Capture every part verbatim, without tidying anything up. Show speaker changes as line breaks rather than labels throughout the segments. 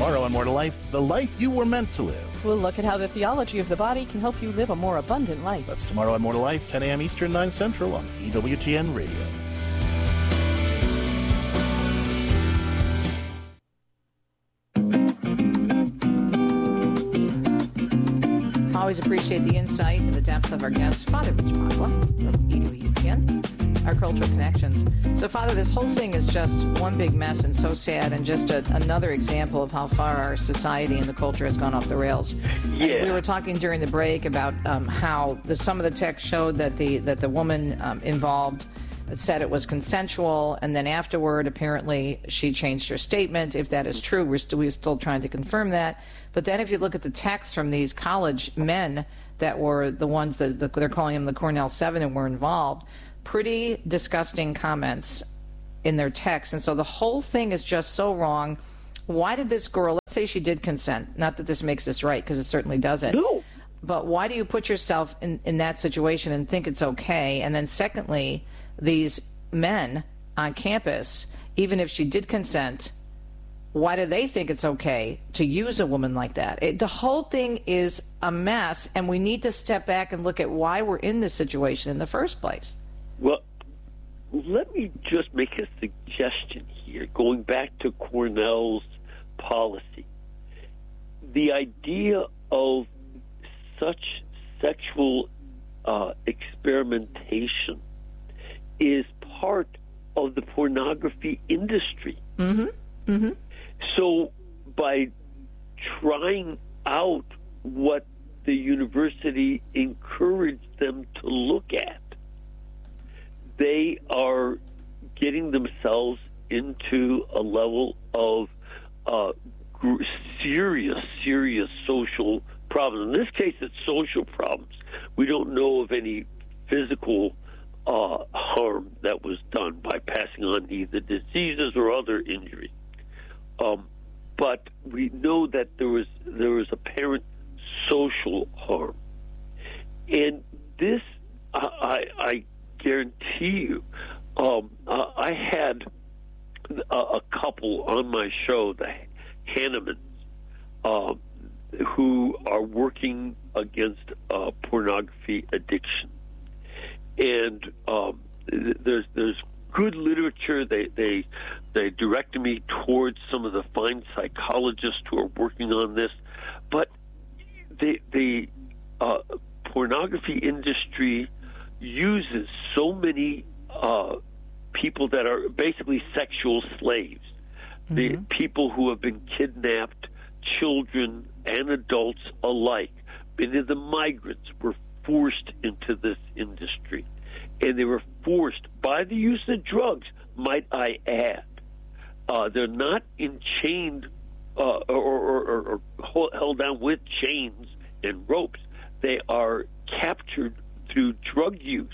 Tomorrow on More to Life, the life you were meant to live.
We'll look at how the theology of the body can help you live a more abundant life.
That's tomorrow on More to Life, ten a.m. Eastern, nine Central on E W T N Radio.
Always appreciate the insight and the depth of our guest, Father Rich Pacwa from E W T N, our Cultural Connections. So, Father, this whole thing is just one big mess and so sad, and just a, another example of how far our society and the culture has gone off the rails.
Yeah.
And we were talking during the break about um, how the, some of the text showed that the that the woman um, involved said it was consensual, and then afterward, apparently, she changed her statement. If that is true, we're, st- we're still trying to confirm that. But then if you look at the text from these college men that were the ones that the, they're calling them the Cornell Seven and were involved, pretty disgusting comments in their text. And so the whole thing is just so wrong. Why did this girl, let's say she did consent, not that this makes this right, because it certainly doesn't.
No.
But why do you put yourself in, in that situation and think it's okay? And then secondly, these men on campus, even if she did consent, why do they think it's okay to use a woman like that? It, the whole thing is a mess, and we need to step back and look at why we're in this situation in the first place.
Well, let me just make a suggestion here, going back to Cornell's policy. The idea of such sexual uh, experimentation is part of the pornography industry.
Mm-hmm. Mm-hmm.
So by trying out what the university encouraged them to look at, they are getting themselves into a level of uh, gr- serious, serious social problems. In this case, it's social problems. We don't know of any physical uh, harm that was done by passing on either diseases or other injury. Um, but we know that there was there was apparent social harm, and this I, I, I guarantee you. Um, uh, I had a, a couple on my show, the Hannemans, uh, who are working against uh, pornography addiction, and um, there's there's good literature. They they they directed me towards some of the fine psychologists who are working on this, but the the uh, pornography industry uses so many uh, people that are basically sexual slaves, mm-hmm. the people who have been kidnapped, children and adults alike. Many of the migrants were forced into this industry, and they were forced by the use of drugs, might I add. Uh, they're not enchained uh, or, or, or, or held down with chains and ropes. They are captured through drug use.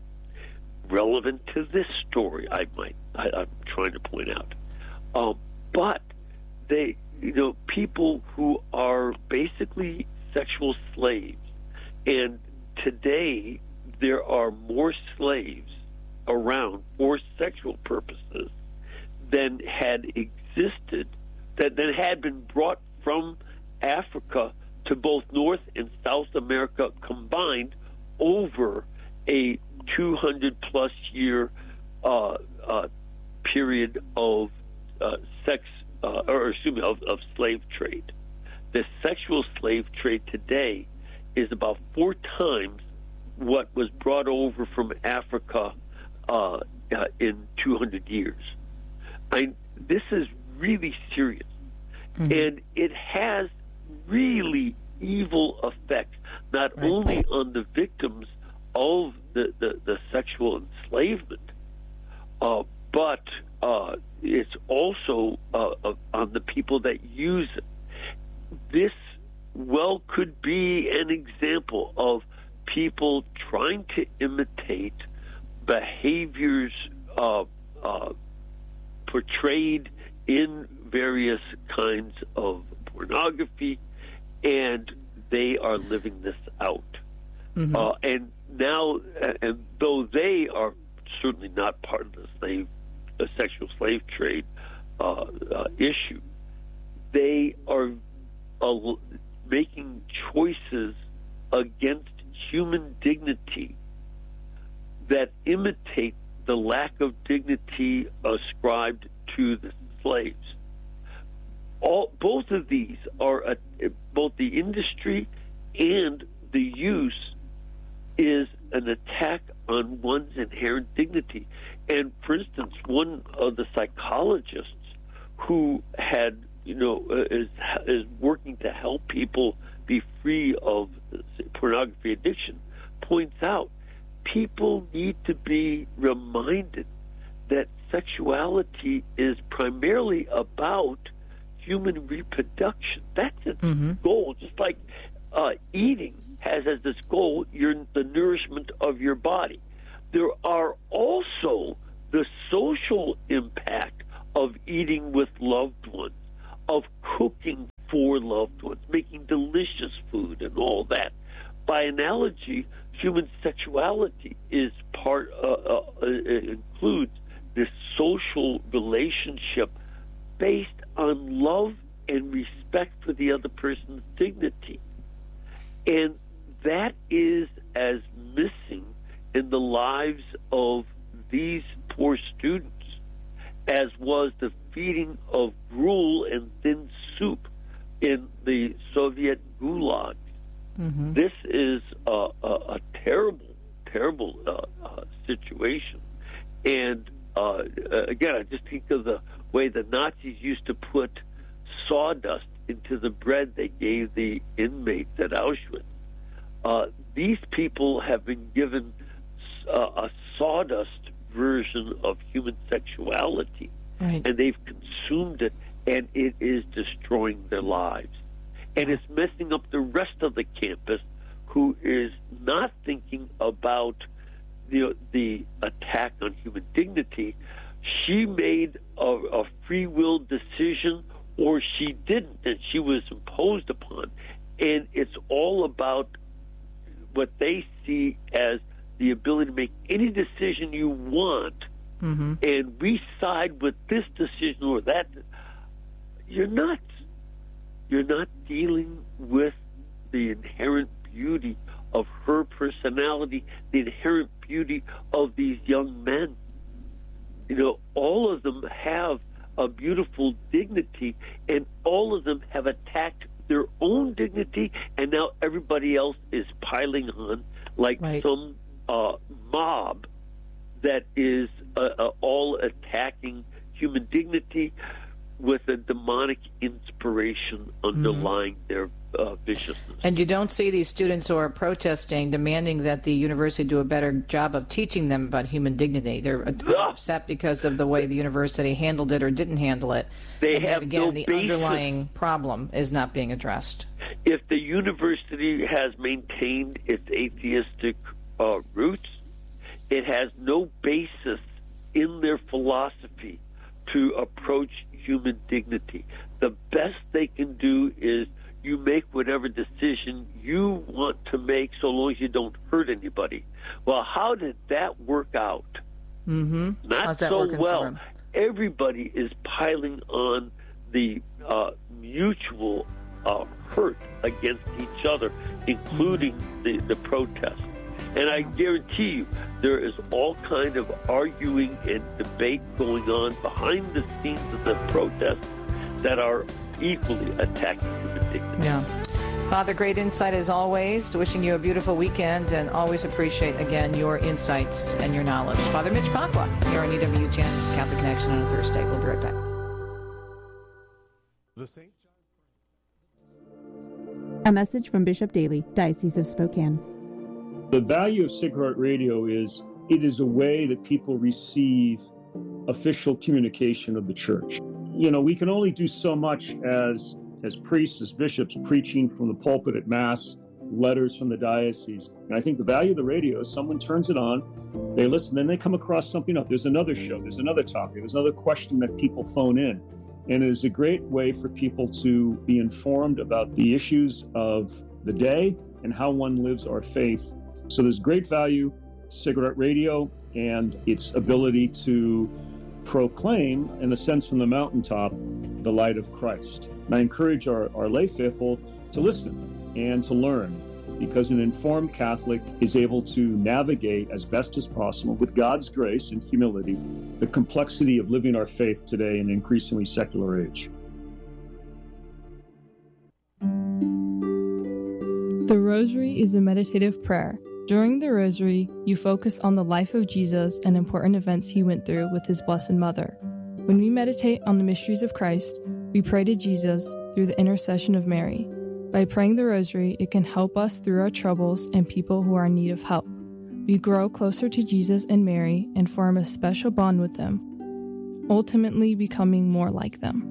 Relevant to this story, I might, I, I'm trying to point out. Um, but they, you know, people who are basically sexual slaves, and today there are more slaves around for sexual purposes than had existed, that, that had been brought from Africa to both North and South America combined over a two hundred plus year uh, uh, period of uh, sex, uh, or excuse me, of, of slave trade. The sexual slave trade today is about four times what was brought over from Africa uh, uh, in two hundred years. I, this is really serious, mm-hmm. and it has really evil effects, not right. only on the victims of the, the, the sexual enslavement, uh, but uh, it's also uh, uh, on the people that use it. This well could be an example of people trying to imitate behaviors uh, uh, portrayed in various kinds of pornography, and they are living this out. Mm-hmm. Uh, and now, and though they are certainly not part of the slave, the sexual slave trade uh, uh, issue, they are uh, making choices against human dignity that imitate the lack of dignity ascribed to the slaves. All, both of these are, a, both the industry and the use is an attack on one's inherent dignity. And for instance, one of the psychologists who had, you know, is, is working to help people be free of pornography addiction points out people need to be reminded that sexuality is primarily about human reproduction. That's its mm-hmm. goal. Just like uh, eating has as its goal your, the nourishment of your body. There are also the social impact of eating with loved ones, of cooking for loved ones, making delicious food and all that. By analogy, human sexuality is part, uh, uh, includes this social relationship based on love and respect for the other person's dignity. And that is as missing in the lives of these poor students as was the feeding of gruel and thin soup in the Soviet gulags. Mm-hmm. This is a, a, a terrible, terrible uh, uh, situation. And uh, again, I just think of the way the Nazis used to put sawdust into the bread they gave the inmates at Auschwitz. Uh, these people have been given uh, a sawdust version of human sexuality, right. and they've consumed it, and it is destroying their lives. And it's messing up the rest of the campus, who is not thinking about the, the attack on human dignity. She made a, a free will decision, or she didn't, and she was imposed upon. And it's all about what they see as the ability to make any decision you want, mm-hmm. and we side with this decision or that. You're nuts. You're not dealing with the inherent beauty of her personality, the inherent beauty of these young men. You know, all of them have a beautiful dignity, and all of them have attacked their own dignity, and now everybody else is piling on like right. some uh, mob that is uh, uh, all attacking human dignity with a demonic inspiration underlying mm-hmm. their uh, viciousness.
And you don't see these students who are protesting, demanding that the university do a better job of teaching them about human dignity. They're ah! upset because of the way the university handled it or didn't handle it.
They
and
have
again,
no
the
basis.
underlying problem is not being addressed.
If the university has maintained its atheistic uh, roots, it has no basis in their philosophy to approach human dignity. The best they can do is you make whatever decision you want to make so long as you don't hurt anybody. Well, how did that work out?
Mm-hmm.
Not so well. Everybody is piling on the uh, mutual uh, hurt against each other, including the, the protest. And I guarantee you, there is all kind of arguing and debate going on behind the scenes of the protests that are equally attacking human dignity.
Yeah. Father, great insight as always. Wishing you a beautiful weekend, and always appreciate, again, your insights and your knowledge. Father Mitch Pacwa here on E W T N Catholic Connection on a Thursday. We'll be right back.
The Saint
A message from Bishop Daly, Diocese of Spokane.
The value of Sacred Heart Radio is it is a way that people receive official communication of the church. You know, we can only do so much as as priests, as bishops, preaching from the pulpit at Mass, letters from the diocese. And I think the value of the radio is someone turns it on, they listen, then they come across something else. There's another show, there's another topic, there's another question that people phone in. And it is a great way for people to be informed about the issues of the day and how one lives our faith. So there's great value, Sacred Heart Radio, and its ability to proclaim, in a sense from the mountaintop, the light of Christ. And I encourage our, our lay faithful to listen and to learn, because an informed Catholic is able to navigate as best as possible, with God's grace and humility, the complexity of living our faith today in an increasingly secular age.
The Rosary is a meditative prayer. During the Rosary, you focus on the life of Jesus and important events he went through with his Blessed Mother. When we meditate on the mysteries of Christ, we pray to Jesus through the intercession of Mary. By praying the Rosary, it can help us through our troubles and people who are in need of help. We grow closer to Jesus and Mary and form a special bond with them, ultimately becoming more like them.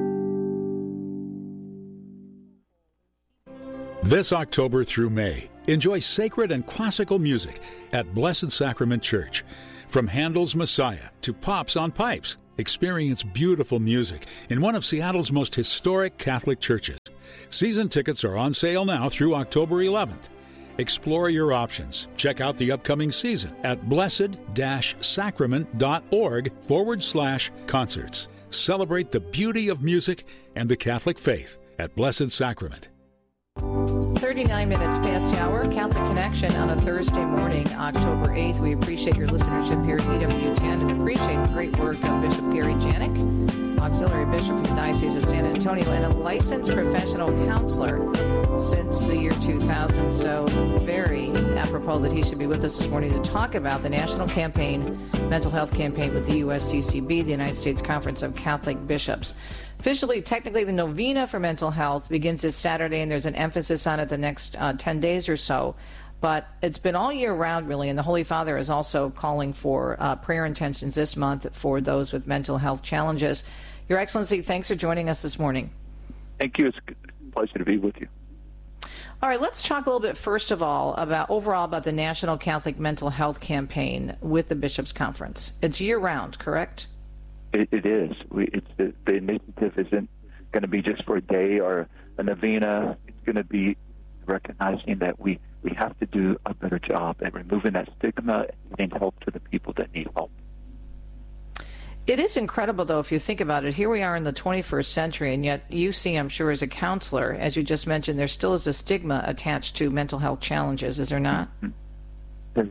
This October through May, enjoy sacred and classical music at Blessed Sacrament Church. From Handel's Messiah to Pops on Pipes, experience beautiful music in one of Seattle's most historic Catholic churches. Season tickets are on sale now through October eleventh. Explore your options. Check out the upcoming season at blessed-sacrament.org forward slash concerts. Celebrate the beauty of music and the Catholic faith at Blessed Sacrament.
thirty-nine minutes past the hour, Catholic Connection on a Thursday morning, October eighth. We appreciate your listenership here at E W ten and appreciate the great work of Bishop Gary Janik, Auxiliary Bishop from the Diocese of San Antonio, and a licensed professional counselor since the year two thousand. So very apropos that he should be with us this morning to talk about the national campaign, mental health campaign with the U S C C B, the United States Conference of Catholic Bishops. Officially, technically, the Novena for Mental Health begins this Saturday, and there's an emphasis on it the next uh, ten days or so. But it's been all year round, really, and the Holy Father is also calling for uh, prayer intentions this month for those with mental health challenges. Your Excellency, thanks for joining us this morning.
Thank you. It's a pleasure to be with you.
All right, let's talk a little bit, first of all, about overall about the National Catholic Mental Health Campaign with the Bishops' Conference. It's year-round, correct?
It, it is. We, it's the, the initiative isn't going to be just for a day or a novena. It's going to be recognizing that we, we have to do a better job at removing that stigma and getting help to the people that need help.
It is incredible, though, if you think about it. Here we are in the twenty-first century, and yet you see, I'm sure, as a counselor, as you just mentioned, there still is a stigma attached to mental health challenges, is there not?
Mm-hmm.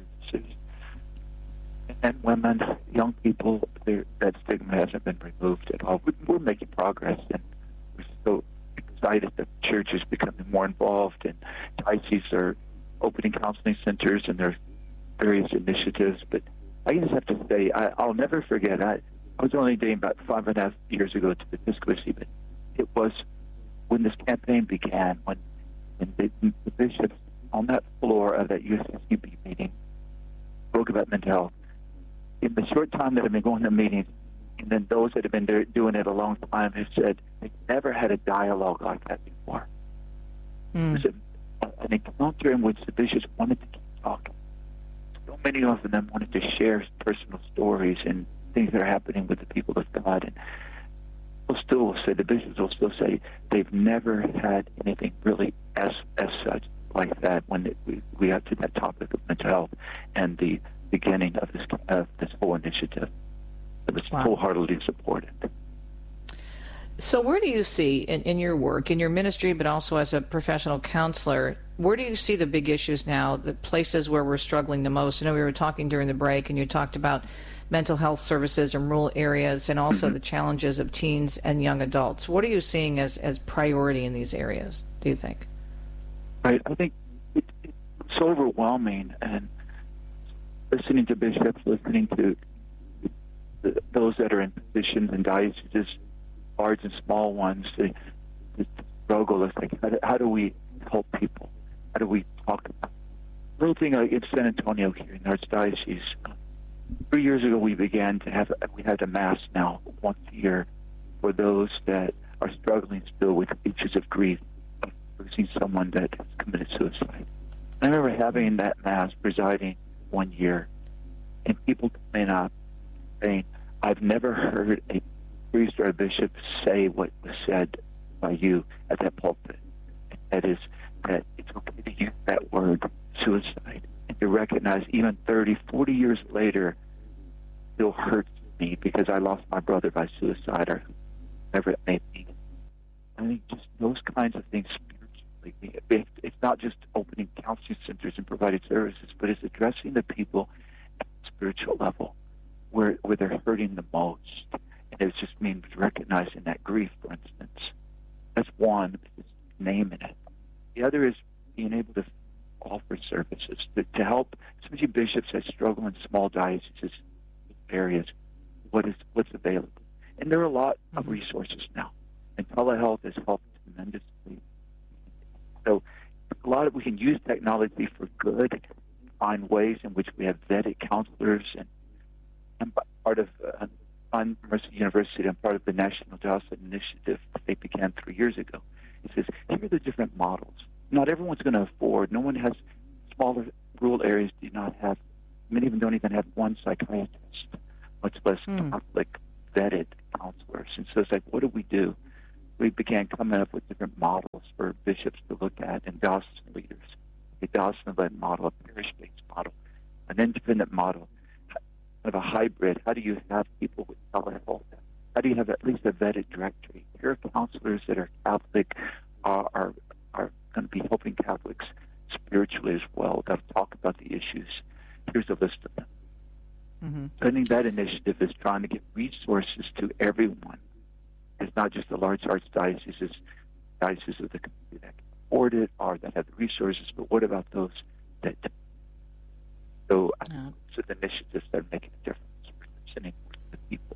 And women, young people, that stigma hasn't been removed at all. We're making progress, and we're so excited that the church is becoming more involved, and dioceses are opening counseling centers, and there's various initiatives. But I just have to say, I, I'll never forget, I, I was only dating about five and a half years ago to the episcopacy, but it was when this campaign began, when, when the, the bishops on that floor of that U S C C B meeting spoke about mental health. In the short time that I've been going to meetings, and then those that have been there doing it a long time have said they've never had a dialogue like that before. Mm. It was a, an encounter in which the bishops wanted to keep talking. So many of them wanted to share personal stories and things that are happening with the people of God. And we'll still say, the bishops will still say, they've never had anything really as as such like that when it, we, we got to that topic of mental health and the beginning of this of this whole initiative. It was wow. wholeheartedly supported.
So where do you see in, in your work, in your ministry, but also as a professional counselor, where do you see the big issues now, the places where we're struggling the most? I know we were talking during the break, and you talked about mental health services in rural areas and also mm-hmm. the challenges of teens and young adults. What are you seeing as, as priority in these areas, do you think?
Right. I think it, it's so overwhelming, and listening to bishops, listening to the, those that are in positions and dioceses, large and small ones, to, to struggle. It's like, how do, how do we help people? How do we talk about it? Little thing like in San Antonio here in the Archdiocese, three years ago we began to have, we have a mass now once a year for those that are struggling still with issues of grief, of losing someone that has committed suicide. I remember having that mass presiding one year, and people coming up saying, I've never heard a priest or a bishop say what was said by you at that pulpit. And that is that it's okay to use that word, suicide, and to recognize even thirty, forty years later, still hurts me because I lost my brother by suicide, or whatever it may be. I think just those kinds of things spiritually. It's not just opening counseling centers and providing services, but it's addressing the people at the spiritual level where where they're hurting the most. And it just means recognizing that grief, for instance. That's one, just naming it. The other is being able to offer services to, to help, especially bishops that struggle in small dioceses areas. What is what's available? And there are a lot mm-hmm. of resources now, and telehealth has helped tremendously. So a lot of we can use technology for good, find ways in which we have vetted counselors, and I'm part of uh, on Mercy University. I'm part of the National Diocesan Initiative that they began three years ago. It says here are the different models. Not everyone's going to afford. No one has smaller rural areas. Do not have. Many of them don't even have one psychiatrist, much less mm. Catholic vetted counselors. And so it's like, what do we do? We began coming up with different models for bishops to look at and diocesan leaders. A diocesan-led model, a parish-based model, an independent model, kind of a hybrid. How do you have people with telehealth? How do you have at least a vetted directory? Here are counselors that are Catholic, uh, are are going to be helping Catholics spiritually as well. They'll talk about the issues. Here's a list of them. Mm-hmm. So I think that initiative is trying to get resources to everyone. It's not just the large archdioceses, it's dioceses of the community that can afford it or that have the resources, but what about those that don't? So yeah. Those are the initiatives that are making a difference for listening to the people.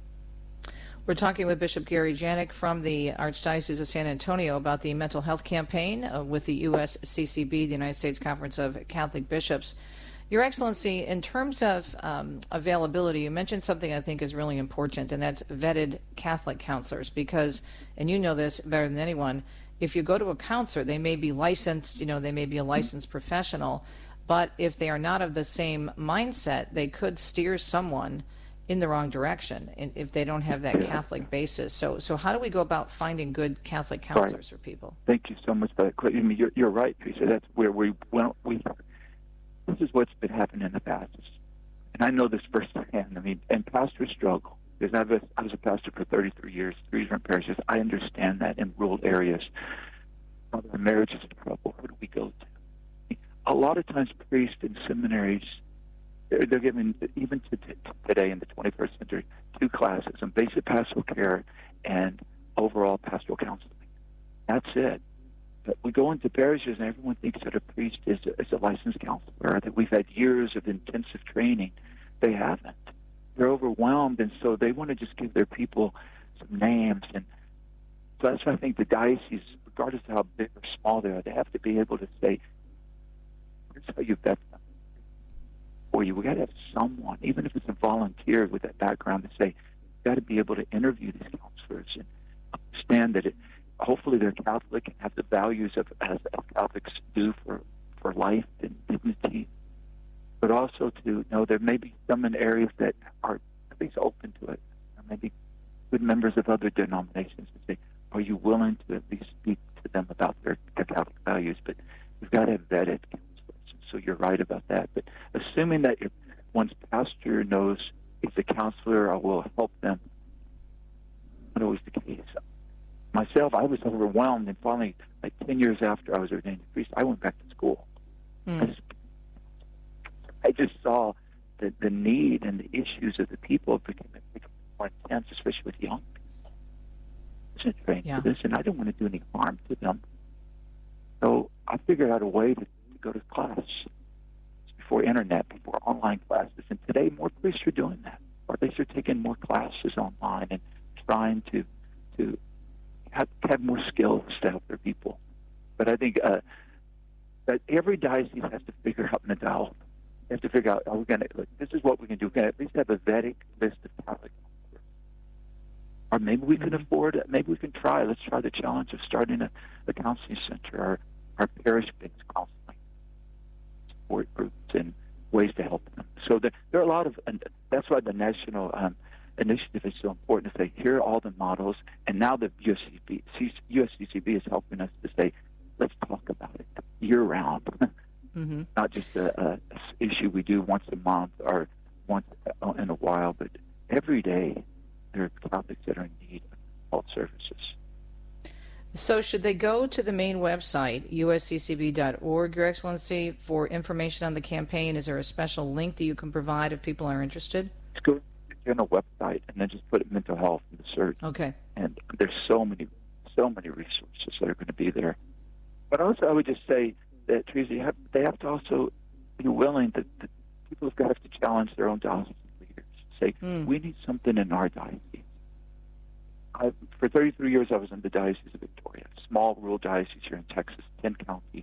We're talking with Bishop Gary Janak from the Archdiocese of San Antonio about the mental health campaign uh, with the U S C C B, the United States Conference of Catholic Bishops. Your Excellency, in terms of um, availability, you mentioned something I think is really important, and that's vetted Catholic counselors, because, and you know this better than anyone, if you go to a counselor, they may be licensed, you know, they may be a licensed professional, but if they are not of the same mindset, they could steer someone in the wrong direction if they don't have that Catholic basis. So so how do we go about finding good Catholic counselors
right.
for people?
Thank you so much for that. I mean, you're, you're right, Teresa. That's where we, well, we, this is what's been happening in the past. And I know this firsthand. I mean, and pastors struggle. Because I was, I was a pastor for thirty-three years, three different parishes. I understand that in rural areas. Our marriage is in trouble. Who do we go to? A lot of times priests and seminaries, they're, they're given, even to t- today in the twenty-first century, two classes on basic pastoral care and overall pastoral counseling. That's it. But we go into parishes and everyone thinks that a priest is a, is a licensed counselor, that we've had years of intensive training. They haven't. They're overwhelmed, and so they want to just give their people some names. And so that's why I think the diocese, regardless of how big or small they are, they have to be able to say, here's how you vet them. Or you, we got to have someone, even if it's a volunteer with that background, to say, you've got to be able to interview these counselors and understand that it, hopefully they're Catholic and have the values of as, as Catholics do for, for life and dignity, but also to know there may be some in areas that are at least open to it. Or maybe good members of other denominations to say, are you willing to at least speak to them about their, their Catholic values? But we've got to have vetted counselors. So you're right about that. But assuming that your, one's pastor knows he's a counselor or will help them, not always the case. Myself, I was overwhelmed, and finally, like ten years after I was ordained a priest, I went back to school. Mm. I, just, I just saw the, the need and the issues of the people became, became more intense, especially with young people. I wasn't trained
yeah.
for this, and I didn't want to do any harm to them. So I figured out a way to, to go to class before internet, before online classes. And today, more priests are doing that, or at least they're taking more classes online and trying to to have, have more skills to help their people. But I think uh, that every diocese has to figure out mental health. They have to figure out, are we going to, like, this is what we can do. We can at least have a vetted list of Catholic counselors. Or maybe we can afford it. Maybe we can try. Let's try the challenge of starting a, a counseling center or, or parish-based counseling support groups and ways to help them. So there, there are a lot of, and that's why the national um, initiative is so important to say, here are all the models, and now the U S C C B, U S C C B is helping us to say, let's talk about it year-round, mm-hmm. not just a, a issue we do once a month or once in a while, but every day there are Catholics that are in need of health services.
So should they go to the main website, U S C C B dot org, Your Excellency, for information on the campaign? Is there a special link that you can provide if people are interested?
Just go to the website and then just put mental health in the search.
Okay.
And there's so many, so many resources that are going to be there. But also, I would just say that, Teresa, you have, they have to also be willing that people have got to challenge their own diocesan leaders. Say, mm. we need something in our diocese. I, for thirty-three years, I was in the Diocese of Victoria, small rural diocese here in Texas, ten counties.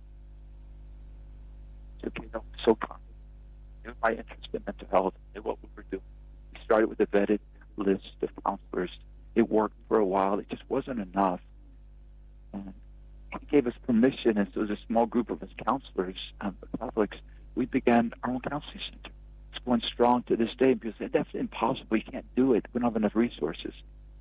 So, you know, so confident. Knew my interest in mental health, knew what we were doing. We started with a vetted list of counselors. It worked for a while. It just wasn't enough. And he gave us permission, and so it was a small group of us counselors, um, Catholics. We began our own counseling center. It's going strong to this day. People say, that's impossible. We can't do it. We don't have enough resources.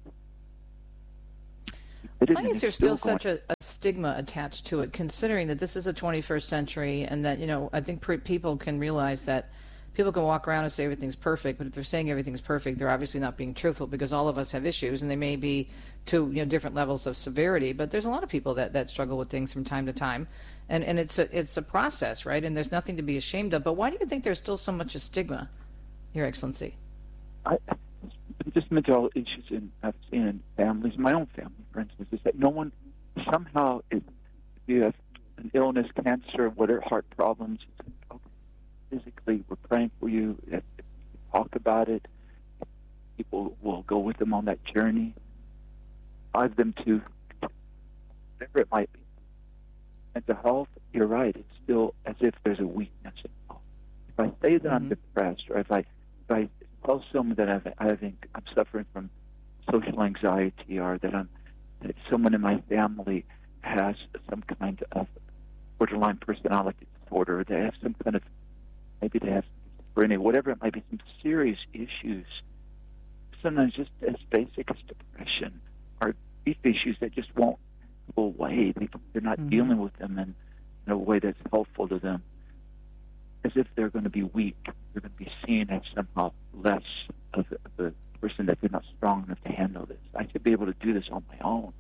Why is there still such a, a stigma attached to it, considering that this is a twenty-first century and that, you know, I think pre- people can realize that people can walk around and say everything's perfect, but if they're saying everything's perfect, they're obviously not being truthful, because all of us have issues, and they may be to, you know, different levels of severity, but there's a lot of people that, that struggle with things from time to time, and, and it's a, it's a process, right, and there's nothing to be ashamed of. But why do you think there's still so much a stigma, Your Excellency?
I, just mental health issues in, I've seen in families, my own family, for instance, is that no one somehow, if you have an illness, cancer, whatever, heart problems, okay, physically, we're praying for you. If you talk about it, people will go with them on that journey. Drive them to whatever it might be. Mental health, you're right, it's still as if there's a weakness involved. If I say that mm-hmm. I'm depressed, or if I, if I tell someone that I've, I think I'm suffering from social anxiety, or that I'm that someone in my family has some kind of borderline personality disorder, or they have some kind of, maybe they have schizophrenia, whatever it might be, some serious issues, sometimes just as basic as depression, or grief issues that just won't go away. They, they're not mm-hmm. dealing with them in, in a way that's helpful to them. As if they're going to be weak, they're going to be seen as somehow less of the person, that they're not strong enough to handle this. I should be able to do this on my own.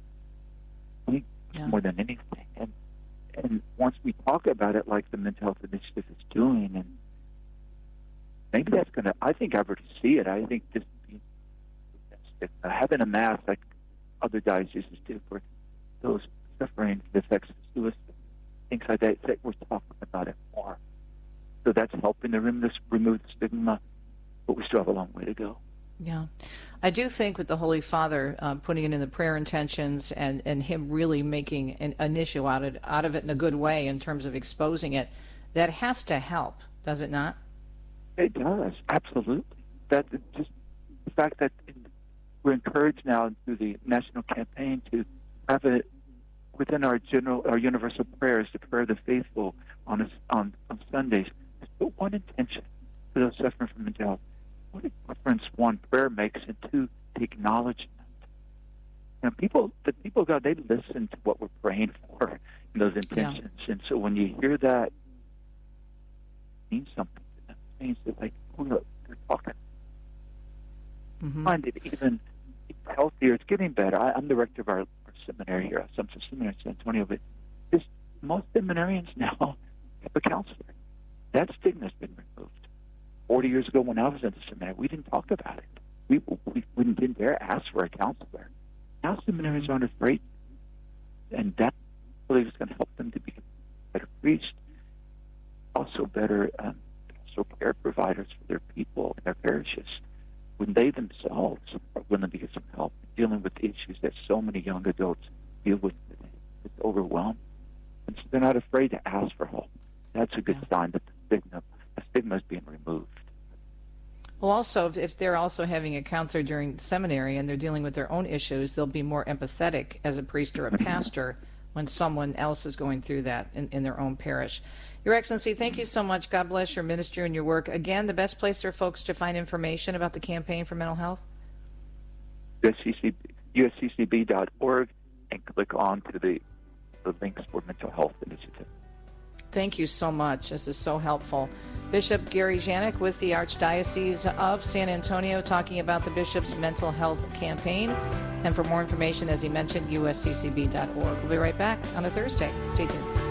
I think yeah. more than anything. And and once we talk about it, like the Mental Health Initiative is doing, and maybe that's going to, I think I already see it. I think this uh, having a mass like other dioceses do for those suffering the effects of suicide, things like that, that we're talking about it more. So that's helping to remove, remove the stigma, but we still have a long way to go.
Yeah. I do think with the Holy Father uh, putting it in the prayer intentions, and, and him really making an, an issue out of, out of it in a good way in terms of exposing it, that has to help, does it not?
It does, absolutely. That just the fact that we're encouraged now through the national campaign to have it within our general, our universal prayers, the prayer of the faithful on a, on, on Sundays. But one intention for those suffering from mental health. What a difference one prayer makes, and two, the acknowledgement. You know, people, the people of God, they listen to what we're praying for in those intentions. Yeah. And so when you hear that, it means something to them. It means that, like, oh, look, they're talking. Mm-hmm. I find it even healthier. It's getting better. I, I'm the rector of our, our seminary here, Assumption Seminary in San Antonio, but just most seminarians now have a counselor. That stigma has been removed. Forty years ago, when I was in the seminary, we didn't talk about it. We we, we didn't dare ask for a counselor. Now seminarians aren't afraid, and that really is going to help them to be better priests, also better um, also care providers for their people and their parishes, when they themselves are willing to get some help dealing with the issues that so many young adults deal with today. It's overwhelming, and so they're not afraid to ask for help. That's a good yeah. sign that the stigma, the stigma is being removed.
Well, also, if they're also having a counselor during seminary and they're dealing with their own issues, they'll be more empathetic as a priest or a pastor when someone else is going through that in, in their own parish. Your Excellency, thank you so much. God bless your ministry and your work. Again, the best place for folks to find information about the campaign for mental health?
U S C C B dot org, and click on to the, the links for Mental Health Initiative.
Thank you so much. This is so helpful. Bishop Gary Janak with the Archdiocese of San Antonio talking about the Bishop's mental health campaign. And for more information, as he mentioned, U S C C B dot org. We'll be right back on a Thursday. Stay tuned.